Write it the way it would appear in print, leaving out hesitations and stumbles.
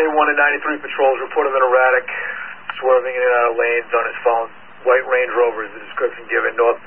1 and 93 patrols reported an erratic, swerving in and out of lanes on his phone. White Range Rover is the description given, north